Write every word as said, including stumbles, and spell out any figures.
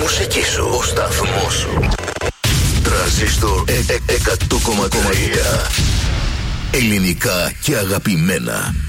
μουσική σου, ο σταθμός σου. Τρανζίστορ εκατό κόμμα τρία. Ελληνικά και αγαπημένα.